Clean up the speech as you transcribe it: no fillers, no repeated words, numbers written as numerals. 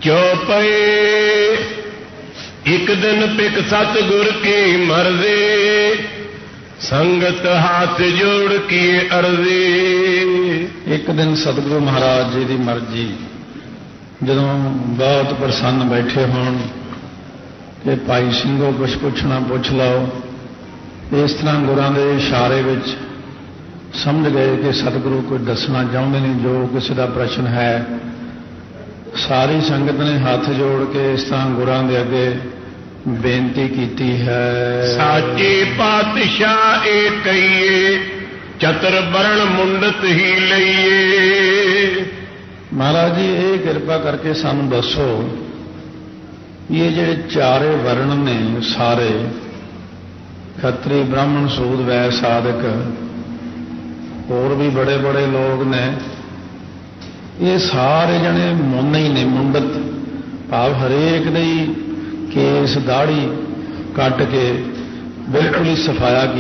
चौपए एक दिन पिक सतगुर की मर्जी संगत हाथ जोड़ की अर्जी। एक दिन सतगुरु महाराज जी की मर्जी जदों बहुत प्रसन्न बैठे होण कि भाई ਸਿੰਘੋ कुछ पुछना पुछ लाओ, इस तरह गुरां दे इशारे विच समझ गए कि सतगुरु कोई दसना चाहते नहीं जो किसी का प्रश्न है। सारी संगत ने हाथ जोड़ के इस तरह गुरां दे अगे बेनती की है। साचे पातशाह ए कहिए चतर बरण मुंडत ही लईए। महाराज जी ये कृपा करके सानू दसो, ये जेड़े चारे वर्ण ने सारे खत्री ब्राह्मण सूद वैश्य साधक और भी बड़े बड़े लोग ने, ये सारे जने मुन ही ने, मुंडत भाव हरेक दी केस दाढ़ी कट के बिल्कुल ही सफाया